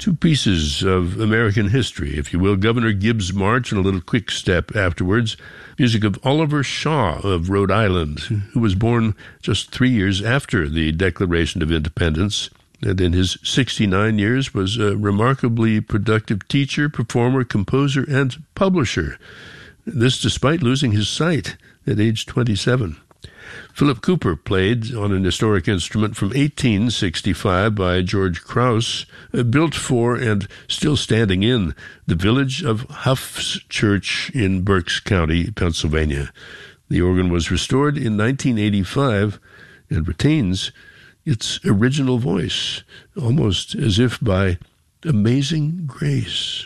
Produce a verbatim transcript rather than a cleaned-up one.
Two pieces of American history, if you will. Governor Gibbs March and a little quick step afterwards. Music of Oliver Shaw of Rhode Island, who was born just three years after the Declaration of Independence, and in his sixty-nine years was a remarkably productive teacher, performer, composer, and publisher. This despite losing his sight at age twenty-seven. Philip Cooper played on an historic instrument from eighteen sixty-five by George Krause, built for and still standing in the village of Huff's Church in Berks County, Pennsylvania. The organ was restored in nineteen eighty-five and retains its original voice, almost as if by amazing grace.